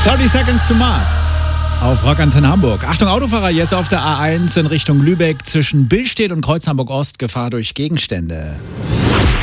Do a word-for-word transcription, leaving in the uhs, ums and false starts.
thirty Seconds to Mars auf Rockantenne Hamburg. Achtung Autofahrer, jetzt auf der A eins in Richtung Lübeck zwischen Billstedt und Kreuz Hamburg Ost, Gefahr durch Gegenstände.